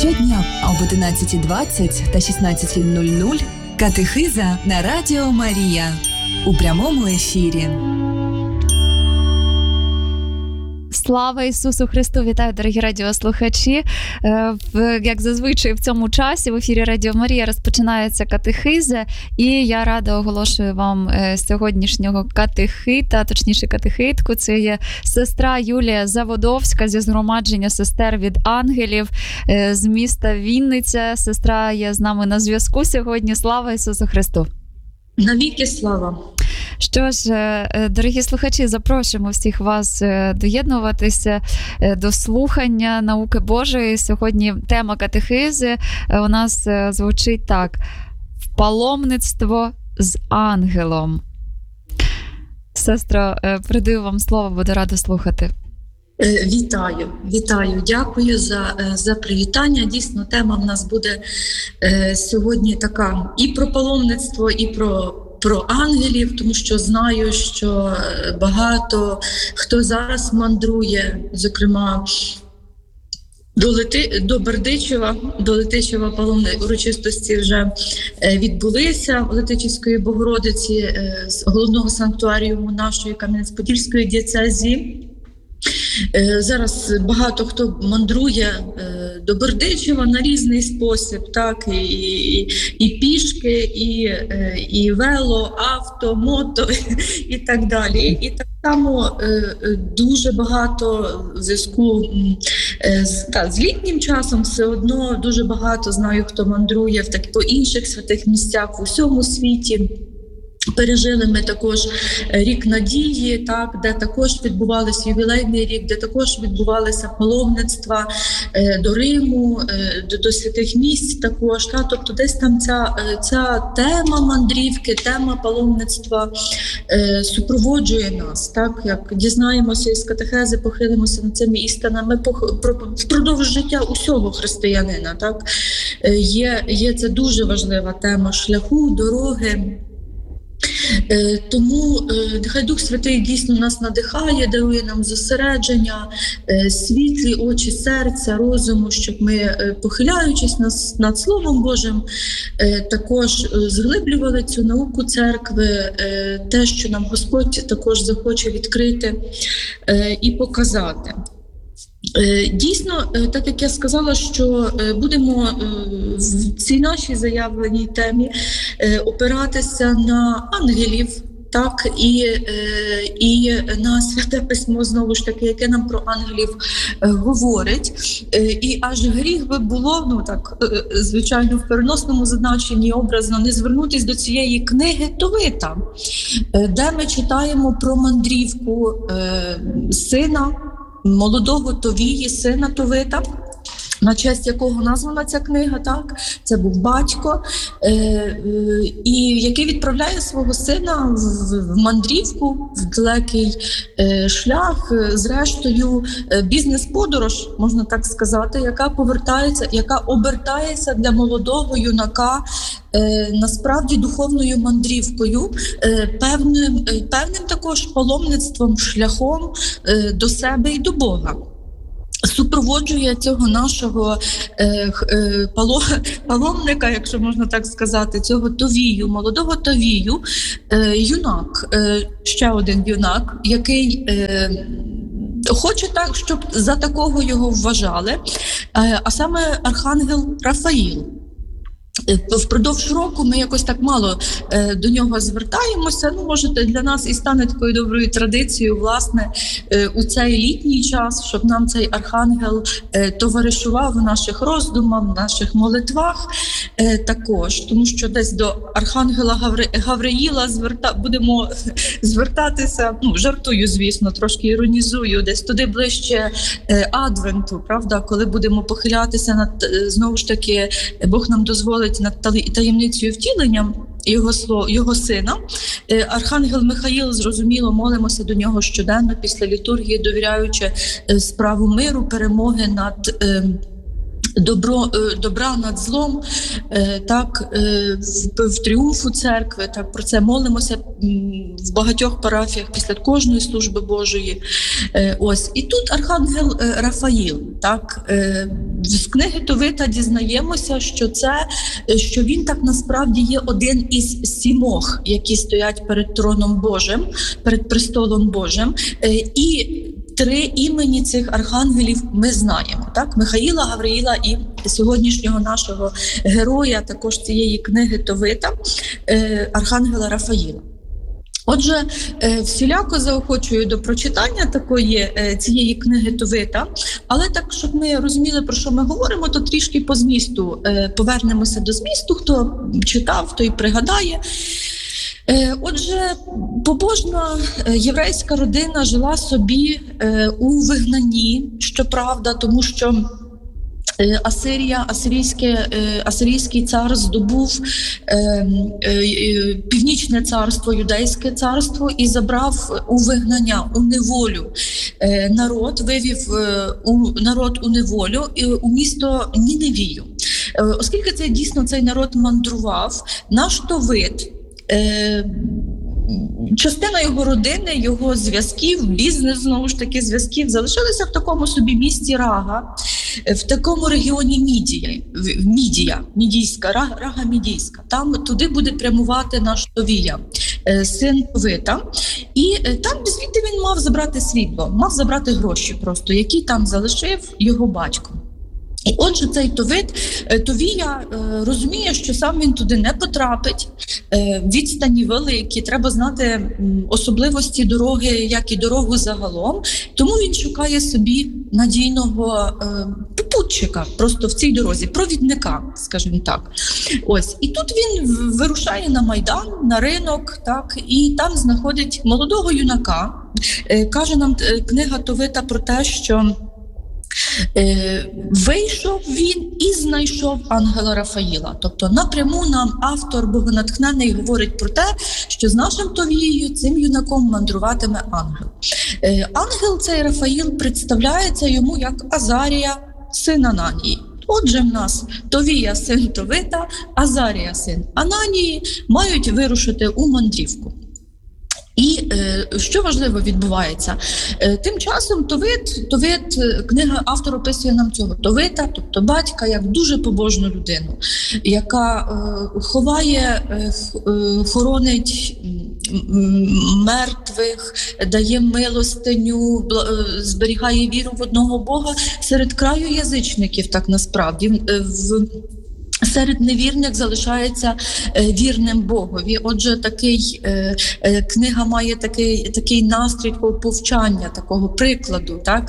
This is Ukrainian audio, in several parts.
Щодня об 11:20 та 16:00 катехиза на Радіо Марія у прямому ефірі. Слава Ісусу Христу! Вітаю, дорогі радіослухачі! Як зазвичай в цьому часі в ефірі Радіо Марія розпочинається катехиза, і я рада оголошую вам сьогоднішнього катехита, точніше катехитку. Це є сестра Юлія Заводовська зі згромадження сестер від ангелів з міста Вінниця. Сестра є з нами на зв'язку сьогодні. Слава Ісусу Христу! Навіки слава! Що ж, дорогі слухачі, запрошуємо всіх вас доєднуватися до слухання науки Божої. Сьогодні тема катехизи у нас звучить так: «Паломництво з ангелом». Сестро, передаю вам слово, буду рада слухати. Вітаю. Дякую за привітання. Дійсно, тема в нас буде сьогодні така і про паломництво, і про ангелів, тому що знаю, що багато хто зараз мандрує, зокрема до Бердичева, до Летичева паломні урочистості вже відбулися в Летичівської Богородиці з головного санктуаріуму нашої Кам'янець-Подільської дієцезії. Зараз багато хто мандрує до Бердичева на різний спосіб, так, і пішки, і вело, авто, мото і так далі. І так само дуже багато в зв'язку з літнім часом все одно дуже багато знаю, хто мандрує по інших святих місцях в усьому світі. Пережили ми також рік надії, так, де також відбувалися ювілейний рік, де також відбувалися паломництва до Риму, до святих місць також. Так, тобто десь там ця тема мандрівки, тема паломництва супроводжує нас. Так, як дізнаємося із катехези, похилимося над цими істинами впродовж життя усього християнина. Так, є це дуже важлива тема шляху, дороги. Тому нехай Дух Святий дійсно нас надихає, дарує нам зосередження, світлі очі серця, розуму, щоб ми, похиляючись над Словом Божим, також зглиблювали цю науку церкви, те, що нам Господь також захоче відкрити і показати. Дійсно, так як я сказала, що будемо в цій нашій заявленій темі опиратися на ангелів, так, і на Святе Письмо, знову ж таки, яке нам про ангелів говорить. І аж гріх би було, звичайно, в переносному значенні образно, не звернутися до цієї книги Товита, де ми читаємо про мандрівку сина, молодого Товії, сина Товита, на честь якого названа ця книга, так? Це був батько, і який відправляє свого сина в мандрівку, в далекий шлях, зрештою бізнес-подорож, можна так сказати, яка обертається для молодого юнака насправді духовною мандрівкою, певним також паломництвом, шляхом до себе і до Бога. Супроводжує цього нашого паломника, якщо можна так сказати, цього Товію, молодого Товію, юнак, ще один юнак, який хоче так, щоб за такого його вважали, а саме архангел Рафаїл. Впродовж року ми якось так мало до нього звертаємося. Може, для нас і стане такою доброю традицією, власне, у цей літній час, щоб нам цей архангел товаришував у наших роздумах, в наших молитвах також. Тому що десь до архангела Гавриїла будемо звертатися, жартую, звісно, трошки іронізую, десь туди ближче Адвенту, правда, коли будемо похилятися знову ж таки, Бог нам дозволить над таємницею втілення його сина. Архангел Михаїл, зрозуміло, молимося до нього щоденно після літургії, довіряючи справу миру, перемоги добра над злом, так, в тріумфу церкви, так, про це молимося в багатьох парафіях після кожної служби Божої. Ось. І тут архангел Рафаїл, так, з книги Товита дізнаємося, що він так насправді є один із 7, які стоять перед троном Божим, перед престолом Божим, і 3 імені цих архангелів ми знаємо, так? Михаїла, Гавриїла і сьогоднішнього нашого героя, також цієї книги Товита, архангела Рафаїла. Отже, всіляко заохочую до прочитання цієї книги Товита, але так, щоб ми розуміли, про що ми говоримо, то трішки по змісту повернемося до змісту, хто читав, той пригадає. Отже, побожна єврейська родина жила собі у вигнанні, щоправда, тому що Асирійський цар здобув Північне царство, Юдейське царство і забрав у вигнання, у неволю народ, вивів народ у неволю у місто Ніневію. Оскільки цей народ мандрував, наш Товит, частина його родини, його зв'язків, бізнес, знову ж таки, зв'язків, залишилися в такому собі місті Рага, в такому регіоні Рага Мідійська. Туди буде прямувати наш Товія, син Товита. І там звідти він мав забрати світло, мав забрати гроші просто, які там залишив його батько. І отже, цей Товія розуміє, що сам він туди не потрапить, відстані великі, треба знати особливості дороги, як і дорогу загалом, тому він шукає собі надійного попутчика просто в цій дорозі, провідника, скажімо так. Ось. І тут він вирушає на Майдан, на ринок, так, і там знаходить молодого юнака. Каже нам книга Товита про те, що вийшов він і знайшов ангела Рафаїла. Тобто напряму нам автор богонатхнений говорить про те, що з нашим Товією, цим юнаком, мандруватиме ангел. Ангел цей Рафаїл представляється йому як Азарія, син Ананії. Отже, в нас Товія, син Товита, Азарія, син Ананії, мають вирушити у мандрівку. І що важливо відбувається? Тим часом Товит, книга автор описує нам цього Товита, тобто батька, як дуже побожну людину, яка хоронить мертвих, дає милостиню, зберігає віру в одного Бога серед краю язичників, так насправді. Серед невірних залишається вірним Богові. Отже, книга має такий настрій повчання, такого прикладу, так,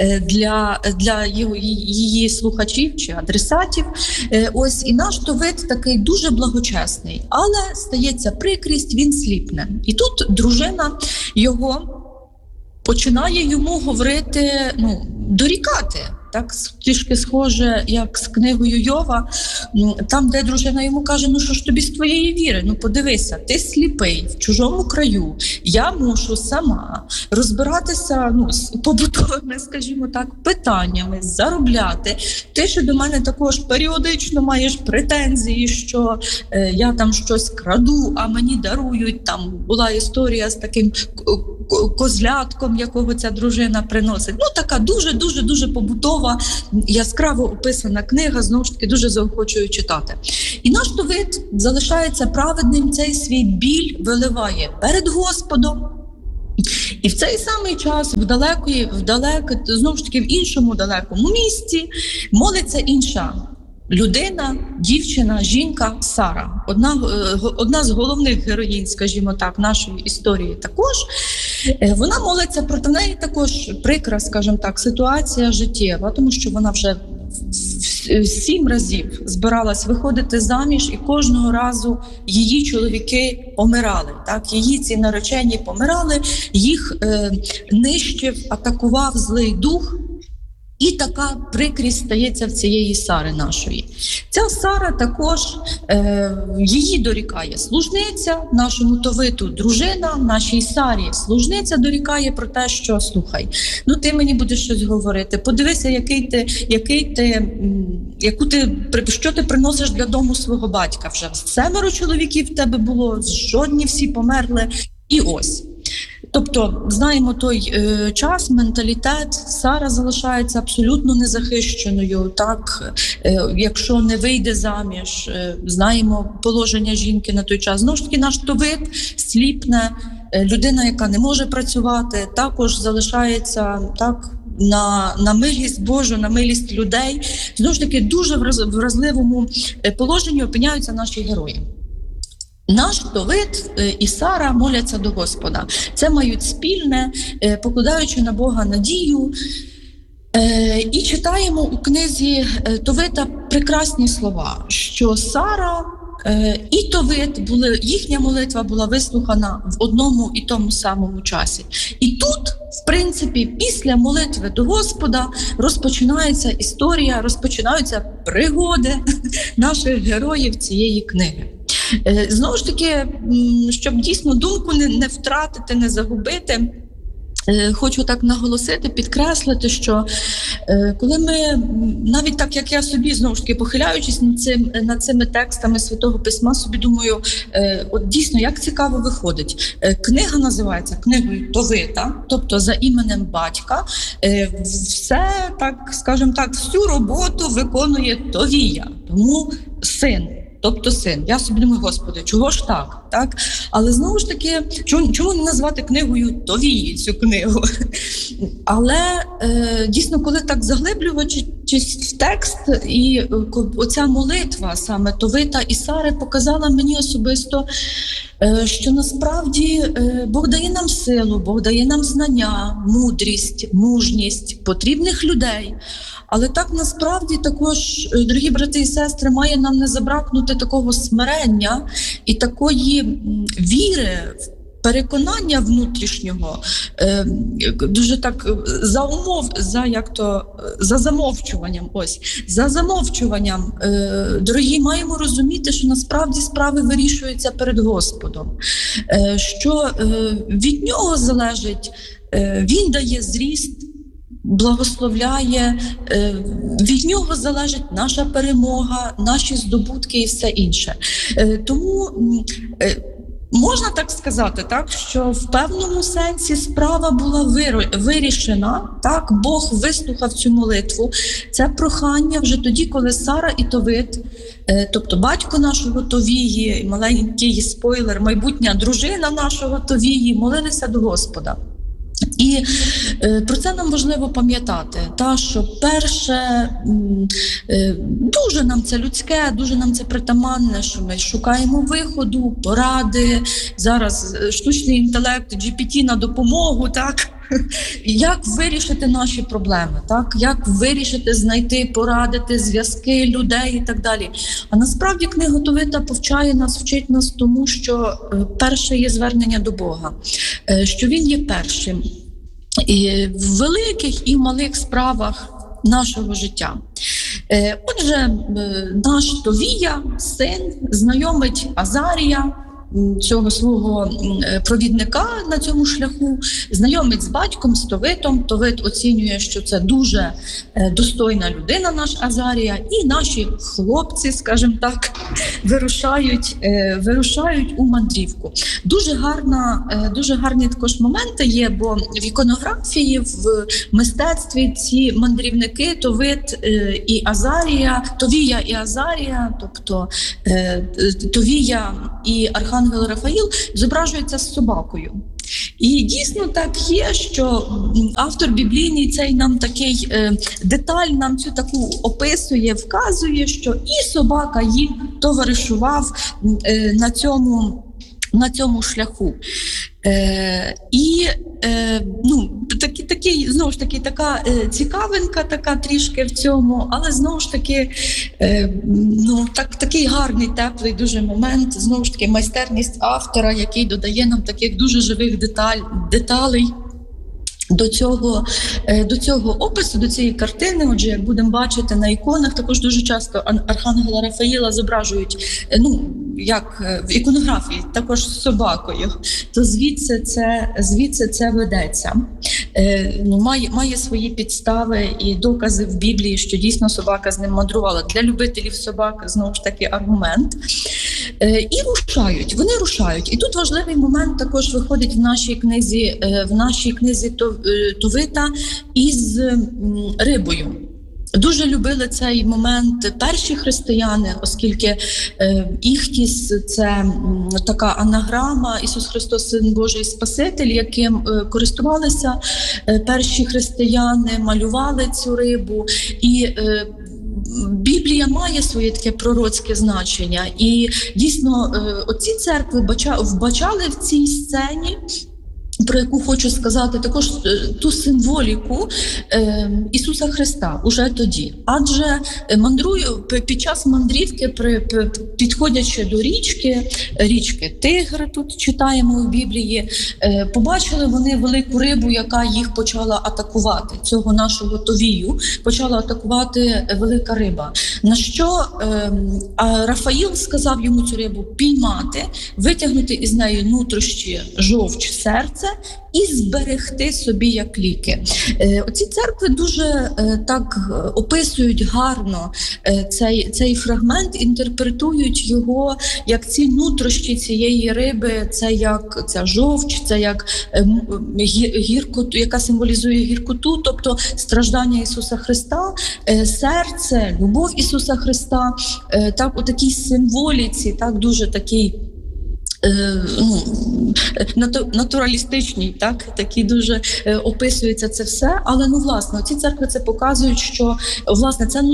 для її слухачів чи адресатів. Ось, і наш Товит такий дуже благочесний, але стається прикрість, він сліпне. І тут дружина його починає йому говорити, дорікати. Так, трішки схоже, як з книгою Йова, там, де дружина йому каже, що ж тобі з твоєї віри? Подивися, ти сліпий, в чужому краю, я мушу сама розбиратися з побутовими, скажімо так, питаннями, заробляти. Ти ще до мене також періодично маєш претензії, що я там щось краду, а мені дарують. Там була історія з таким козлятком, якого ця дружина приносить. Така дуже побутова, яскраво описана книга, знову ж таки, дуже заохочую читати. І наш Товит залишається праведним, цей свій біль виливає перед Господом. І в цей самий час знову ж таки, в іншому далекому місті молиться інша людина, дівчина, жінка Сара. Одна з головних героїнь, скажімо так, нашої історії також. Вона молиться, проти неї також прикра, скажімо так, ситуація життєва, тому що вона вже 7 разів збиралась виходити заміж, і кожного разу її чоловіки помирали. Так? Її ці наречені помирали, їх нищив, атакував злий дух. І така прикрість стається в цієї Сари нашої. Ця Сара також, її дорікає служниця, нашому Товиту дружина, нашій Сарі служниця дорікає про те, що, слухай, ти мені будеш щось говорити, подивися, який ти що ти приносиш для дому свого батька? Вже 7 чоловіків в тебе було, жодні всі померли, і ось. Тобто, знаємо той час, менталітет, Сара залишається абсолютно незахищеною, так, якщо не вийде заміж, знаємо положення жінки на той час. Знову ж таки, наш Товит сліпне, людина, яка не може працювати, також залишається, так, на милість Божу, на милість людей. Знову ж таки, дуже в вразливому положенні опиняються наші герої. Наш Товит і Сара моляться до Господа. Це мають спільне, покладаючи на Бога надію. І читаємо у книзі Товита прекрасні слова, що Сара і Товит їхня молитва була вислухана в одному і тому самому часі. І тут, в принципі, після молитви до Господа розпочинається історія, розпочинаються пригоди наших героїв цієї книги. Знову ж таки, щоб дійсно думку не втратити, не загубити, хочу так наголосити, підкреслити, що коли ми, навіть так, як я собі, знову ж таки, похиляючись над цими текстами Святого Письма, собі думаю, от дійсно, як цікаво виходить. Книга називається книгою Товита, тобто за іменем батька. Все, так, скажімо так, всю роботу виконує Товія, тому син. Тобто син. Я собі думаю, Господи, чого ж так? Але знову ж таки, чому не назвати книгою Товії цю книгу? Але дійсно, коли так заглиблюючись в текст, і оця молитва саме Товита і Сари показала мені особисто, що насправді Бог дає нам силу, Бог дає нам знання, мудрість, мужність, потрібних людей. Але так насправді також, дорогі брати і сестри, має нам не забракнути такого смирення і такої віри, переконання внутрішнього, дуже так за замовчуванням, дорогі, маємо розуміти, що насправді справи вирішуються перед Господом, що від нього залежить, він дає зріст, благословляє, від нього залежить наша перемога, наші здобутки і все інше. Тому можна так сказати, так, що в певному сенсі справа була вирішена, так, Бог вислухав цю молитву, це прохання вже тоді, коли Сара і Товит, тобто батько нашого Товії, маленький спойлер, майбутня дружина нашого Товії, молилися до Господа. І про це нам важливо пам'ятати, що перше, дуже нам це людське, дуже нам це притаманне, що ми шукаємо виходу, поради, зараз штучний інтелект, GPT на допомогу, так? Як вирішити наші проблеми, так? Як вирішити, знайти, порадити зв'язки людей і так далі. А насправді книга Товита повчає нас, вчить нас тому, що перше є звернення до Бога, що Він є першим і в великих і в малих справах нашого життя. Отже, наш Товія, син, знайомить Азарія, цього свого провідника на цьому шляху, знайомить з батьком, з Товитом. Товит оцінює, що це дуже достойна людина, наш Азарія, і наші хлопці, скажімо так, вирушають у мандрівку. Дуже гарні також моменти є, бо в іконографії, в мистецтві ці мандрівники Товит і Азарія, Товія і Азарія, тобто Товія і Архангел Рафаїл зображується з собакою. І дійсно так є, що автор біблійний цей нам такий деталь, нам цю таку описує, вказує, що і собака їм товаришував на цьому шляху. Такий, знову ж таки, така цікавинка, така трішки в цьому, але знову ж таки, такий гарний, теплий дуже момент, знову ж таки, майстерність автора, який додає нам таких дуже живих деталей до цього опису, до цієї картини. Отже, як будемо бачити на іконах, також дуже часто Архангела Рафаїла зображують, як в іконографії, також з собакою, то звідси це ведеться. має свої підстави і докази в Біблії, що дійсно собака з ним мандрувала. Для любителів собак, знову ж таки, аргумент. І вони рушають. І тут важливий момент також виходить в нашій книзі Товита із рибою. Дуже любили цей момент перші християни, оскільки Іхтіс – це така анаграма «Ісус Христос, Син Божий, Спаситель», яким користувалися перші християни, малювали цю рибу. І Біблія має своє таке пророцьке значення. І дійсно оці церкви вбачали в цій сцені, про яку хочу сказати, також ту символіку Ісуса Христа уже тоді. Адже під час мандрівки, підходячи до річки Тигр, тут читаємо у Біблії, побачили вони велику рибу, яка їх почала атакувати, цього нашого Товію, почала атакувати велика риба. На що Рафаїл сказав йому цю рибу піймати, витягнути із неї нутрощі, жовч, серце і зберегти собі як ліки. Оці церкви дуже так описують гарно цей фрагмент, інтерпретують його як ці нутрощі цієї риби, це як ця жовч, це як гіркоту, яка символізує гіркоту, тобто страждання Ісуса Христа, серце, любов Ісуса Христа, так у такій символіці, так дуже такий натуралістичній, такі дуже описується це все. Але власне ці церкви це показують, що власне це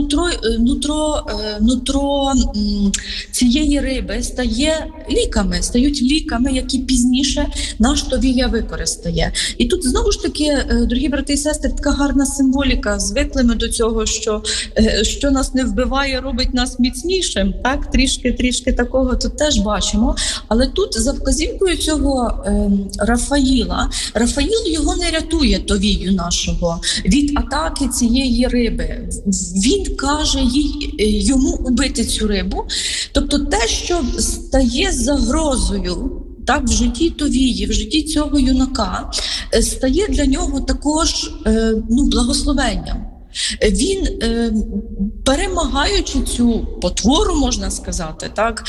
нутро цієї риби стають ліками, які пізніше наш Товія використає. І тут знову ж таки, дорогі брати і сестри, така гарна символіка. Звикли ми до цього, що нас не вбиває, робить нас міцнішим. Так, трішки такого тут теж бачимо. Але тут за вказівкою цього Рафаїл його не рятує, Товію нашого, від атаки цієї риби. Він каже йому убити цю рибу. Тобто те, що стає загрозою так в житті Товії, в житті цього юнака, стає для нього також благословенням. Він, перемагаючи цю потвору, можна сказати, так,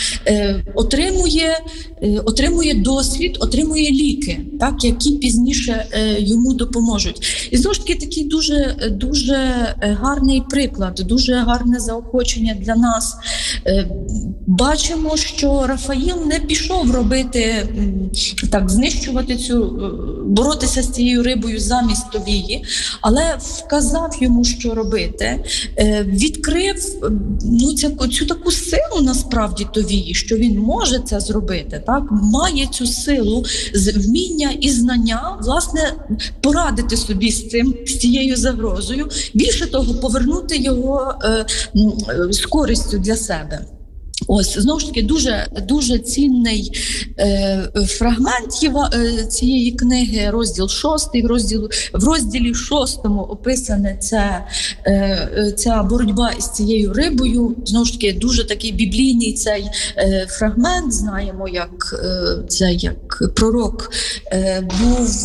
отримує досвід, отримує ліки, так, які пізніше йому допоможуть. І знову ж таки такий дуже гарний приклад, дуже гарне заохочення для нас. Бачимо, що Рафаїл не пішов знищувати боротися з цією рибою замість Товії, але вказав йому, що робити, відкрив цю таку силу насправді Товії, що він може це зробити, так, має цю силу, вміння і знання, власне, порадити собі з цією загрозою, більше того, повернути його з користю для себе. Ось, знову ж таки, дуже цінний фрагмент цієї книги, розділ 6. В розділі 6 описана ця боротьба із цією рибою. Знову ж таки, дуже такий біблійний цей фрагмент. Знаємо, як пророк був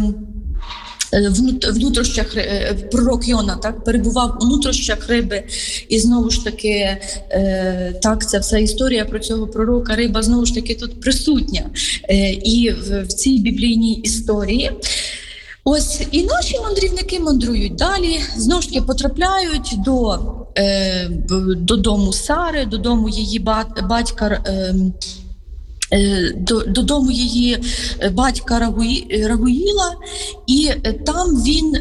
в нутрощах, пророк Йона, так, перебував у нутрощах риби, і знову ж таки, так, ця вся історія про цього пророка, риба знову ж таки тут присутня і в цій біблійній історії. Ось, і наші мандрівники мандрують далі, знову ж таки потрапляють до дому Сари, додому її батька, додому її батька Рагуїла, і там він